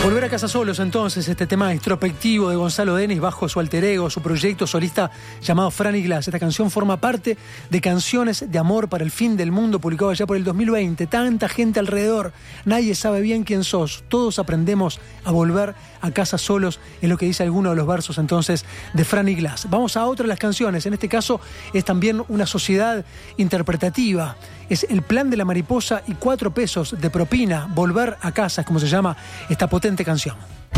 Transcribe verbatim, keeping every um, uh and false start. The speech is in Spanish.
Volver a casa solos, entonces, este tema introspectivo de Gonzalo Denis bajo su alter ego, su proyecto solista llamado Franny Glass. Esta canción forma parte de Canciones de Amor para el Fin del Mundo, publicado allá por el dos mil veinte. Tanta gente alrededor, nadie sabe bien quién sos. Todos aprendemos a volver a casa solos, es lo que dice alguno de los versos entonces de Franny Glass. Vamos a otra de las canciones, en este caso es también una sociedad interpretativa. Es El Plan de la Mariposa y Cuatro Pesos de Propina. Volver a casa es como se llama esta potente canción.